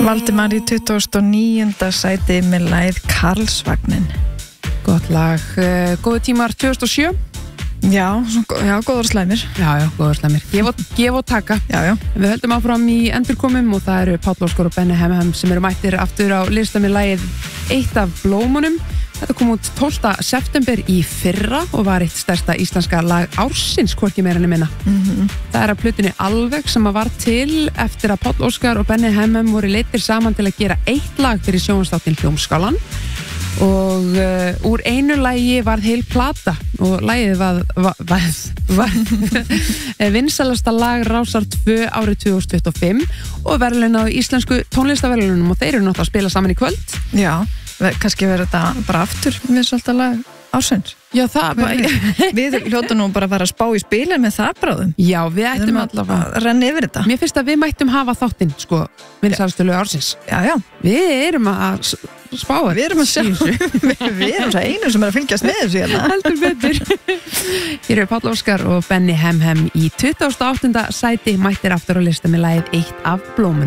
Valdimar í 29. sæti með lagið Karlsvagnin. Gott lag, góðu tímar 2007. Já, góður slæmir. Já, góður slæmir. Gef og taka. Já. Við höldum áfram í endurkomum og það eru Páll Óskar og Benni Hem sem eru mættir aftur á lista með lagið Eitt af blómunum. Þetta kom út 12. september í fyrra og var eitt stærsta íslenska lag ársins, hvorki meira en minna. Það er að plötunni Alveg sem að var til eftir að Páll Óskar og Benni Hem voru leiddir saman til að gera eitt lag fyrir sjónvarpsþáttinn Hljómskálan og úr einu lagi varð heil plata og lagið var vinsalasta lag Rásar 2 árið 2025 og verðlaun á íslensku tónlistaverðlaunum og þeir eru náttúrulega að spila saman í kvöld. Já, kannski verður þetta bara aftur vinsælasta lag ársins. Já, það Við hljóta nú bara að fara að spá í spilin með það bráðum. Já, við ættum allavega að renna yfir þetta. Mér finnst að við mættum hafa þáttinn, sko, vinsælustu lög ársins. Já. Við erum að spá. Við erum að sjá. Við erum það einu sem er að fylgjast með þessu hérna. Heldur betur. Hér eru Páll Óskar og Benni Hem í 28. sæti mættir aftur á lista með lagið Eitt af blómunum.